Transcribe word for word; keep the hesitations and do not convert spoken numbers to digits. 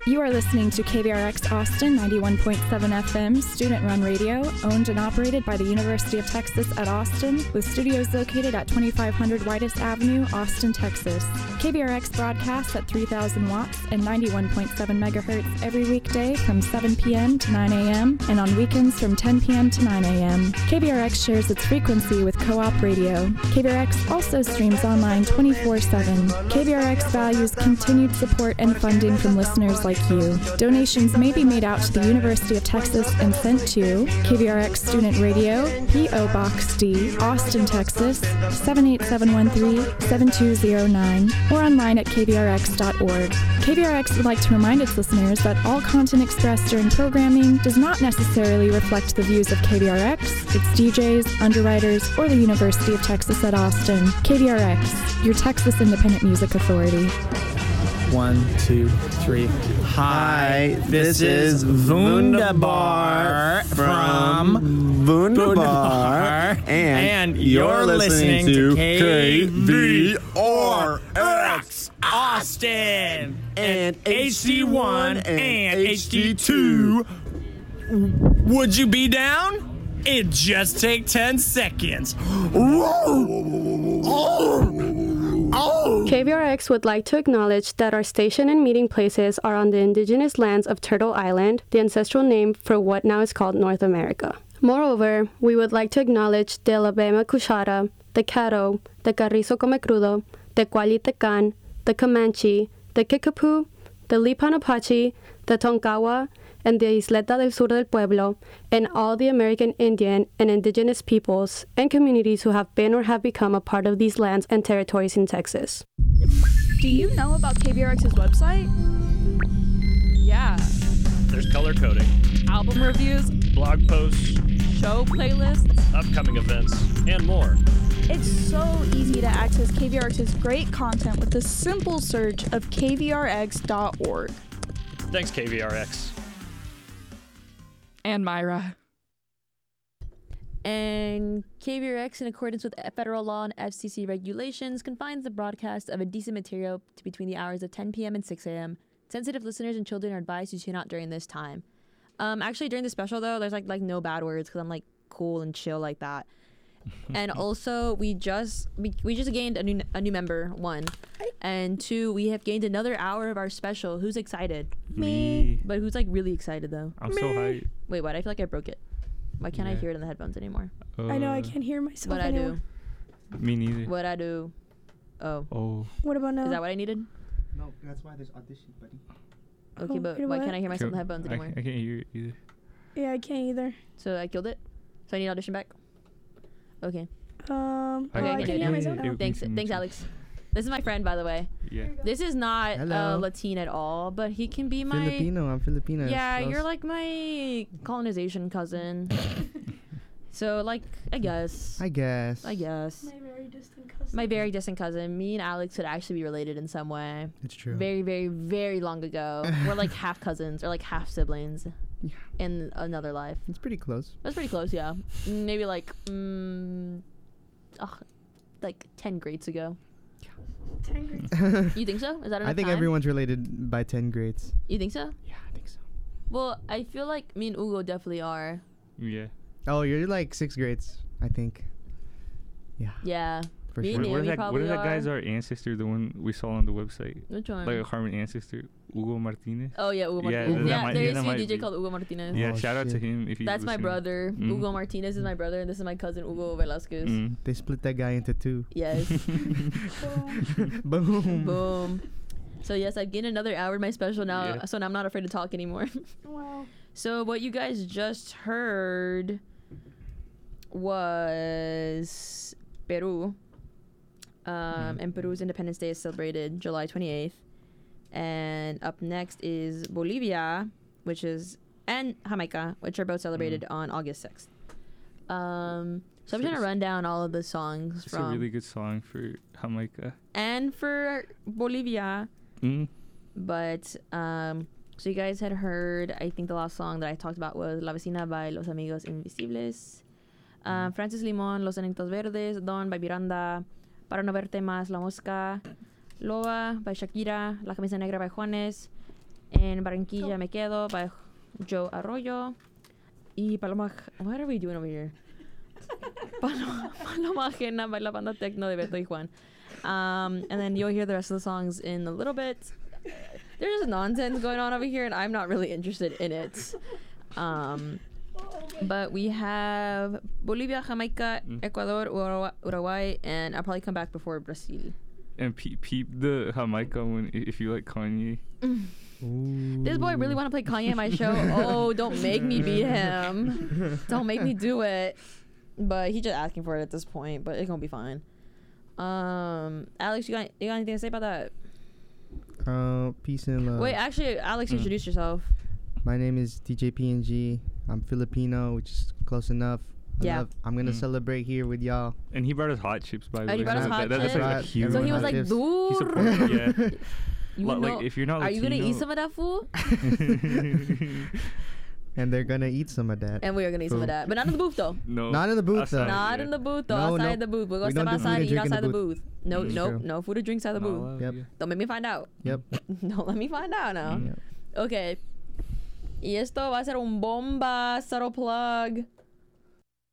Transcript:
You are listening to K V R X Austin ninety-one point seven F M, student-run radio, owned and operated by the University of Texas at Austin, with studios located at twenty-five hundred Whitus Avenue, Austin, Texas. K V R X broadcasts at three thousand watts and ninety-one point seven megahertz every weekday from seven p.m. to nine a.m. and on weekends from ten p.m. to nine a.m. K V R X shares its frequency with Co-op Radio. K V R X also streams online twenty-four seven. K V R X values continued support and funding from listeners like you. Donations may be made out to the University of Texas and sent to K V R X Student Radio, P O. Box D, Austin, Texas, seven eight seven one three, seven two zero nine, or online at k v r x dot org. K V R X would like to remind its listeners that all content expressed during programming does not necessarily reflect the views of K V R X, its D Js, underwriters, or the University of Texas at Austin. K V R X, your Texas Independent Music Authority. One, two, three. Hi, this is Wunderbar from Wunderbar, and, and you're listening to K V R X Austin and H D one and H D two. Would you be down? It just take ten seconds. K V R X would like to acknowledge that our station and meeting places are on the indigenous lands of Turtle Island, the ancestral name for what now is called North America. Moreover, we would like to acknowledge the Alabama Cuchara, the Caddo, the Carrizo Come Crudo, the Cualitecan, the Comanche, the Kickapoo, the Lipan Apache, the Tonkawa, and the Isleta del Sur del Pueblo, and all the American Indian and indigenous peoples and communities who have been or have become a part of these lands and territories in Texas. Do you know about K V R X's website? Yeah. There's color coding, Album reviews, blog posts, show playlists, upcoming events, and more. It's so easy to access K V R X's great content with the simple search of k v r x dot org. Thanks, K V R X. And Myra. And K V R X, in accordance with federal law and F C C regulations, confines the broadcast of indecent material to between the hours of ten p.m. and six a.m. Sensitive listeners and children are advised to tune out during this time. Um, actually, during the special, though, there's like like no bad words because I'm like cool and chill like that. And also, we just we, we just gained a new a new member, one, and two, we have gained another hour of our special. Who's excited? Me. But who's like really excited though? I'm Me. so hyped. Wait, what? I feel like I broke it. Why can't yeah. I hear it in the headphones anymore? Uh, I know I can't hear myself What I anymore. do? Me neither. What I do? Oh. Oh. What about now? Is that what I needed? No, that's why there's audition, buddy. Okay, Oh, but wait, why what? can't I hear myself in the I, headphones anymore? I can't hear it either. Yeah, I can't either. So I killed it? So I need audition back? Okay. Um, Okay, oh, I I can can do hear it myself now. now. Thanks, thanks, Alex. This is my friend, by the way. Yeah. This is not uh, Hello. Latin at all, but he can be my... Filipino, I'm Filipino. Yeah, So you're like my colonization cousin. So, like, I guess. I guess. I guess. My very distant cousin. My very distant cousin. Me and Alex could actually be related in some way. It's true. Very, very, very long ago. We're like half cousins or like half siblings Yeah. in another life. It's pretty close. That's pretty close, yeah. Maybe like, mm, ugh, like ten grades ago. Ten grades. You think so? Is that enough I think time? everyone's related by ten grades. You think so? Yeah, I think so. Well, I feel like me and Ugo definitely are. Yeah. Oh, you're like six grades, I think. Yeah. Yeah. For Me sure. and What, what Naomi if that, what probably if that guy's are. our ancestor, the one we saw on the website? Which one? Like a Harmon ancestor, Hugo Martinez? Oh, yeah, Ugo Yeah, Martinez. that Yeah, might- there yeah, is that a might D J be. called Ugo Martinez. Yeah, Oh, shout out to shit. him if he's That's my listening. brother. Mm. Ugo Martinez is my brother, and this is my cousin, Ugo Velasquez. Mm. They split that guy into two. Yes. Boom. Boom. So, yes, I've gained another hour in my special now, Yeah. so now I'm not afraid to talk anymore. Wow. So what you guys just heard was Peru. Um, Mm. And Peru's Independence Day is celebrated July twenty-eighth. And up next is Bolivia, which is, and Jamaica, which are both celebrated Mm. on August sixth. Um, so I'm So trying to it's- run down all of the songs It's from... a really good song for Jamaica. and for Bolivia. Mm. But, um... so you guys had heard, I think the last song that I talked about was La Vecina by Los Amigos Invisibles. Um, Francis Limon, Los Anitos Verdes, Don by Miranda, Para No Verte Más, La Mosca, Loa by Shakira, La Camisa Negra by Juanes, En Barranquilla Me Quedo by Joe Arroyo. Y Paloma... What are we doing over here? Paloma, Paloma Ajena by La Banda Tecno de Beto y Juan. Um, and then you'll hear the rest of the songs in a little bit. There's just nonsense going on over here, and I'm not really interested in it. Um, but we have Bolivia, Jamaica, mm. Ecuador, Uruguay, Uruguay, and I'll probably come back before Brazil. And peep, peep the Jamaica one if you like Kanye. This boy really want to play Kanye on my show. Oh, don't make me beat him. Don't make me do it. But he's just asking for it at this point, but it's gonna be fine. Um, Alex, you got you got anything to say about that? Uh, peace and love. Wait, actually, Alex, mm. introduce yourself. My name is D J P N G. I'm Filipino, which is close enough. I yeah. Love, I'm gonna mm. celebrate here with y'all. And he brought us hot chips, by the way. Oh, he brought us hot that, chips. That's like a huge. So he was like, dude. He supported, yeah. You L- know, like if you're not are Latino, you gonna eat some of that food? And they're gonna eat some of that. And we are gonna eat food. some of that, but not in the booth though. No, not in the booth outside, though. Not yeah. in the booth though. No, outside no. the booth. We're gonna we step outside and eat outside the booth. booth. No, mm, no, true. no food or drinks out of the no, booth. Yep. Yeah. Don't make me find out. Yep. Don't let me find out now. Yep. Okay. Y esto va a ser un bomba subtle plug.